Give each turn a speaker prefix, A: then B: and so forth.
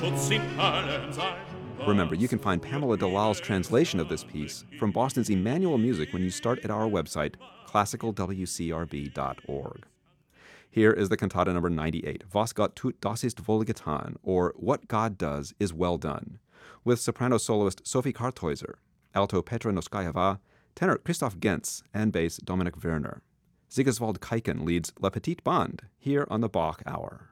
A: Remember, you can find Pamela Delal's translation of this piece from Boston's Emmanuel Music when you start at our website, classicalwcrb.org. Here is the cantata number 98, Was Gott tut, das ist wohl getan, or What God Does is Well Done, with soprano soloist Sophie Karthäuser, alto Petra Noskayeva, tenor Christoph Gentz, and bass Dominik Werner. Sigiswald Kaiken leads La Petite Bande here on the Bach Hour.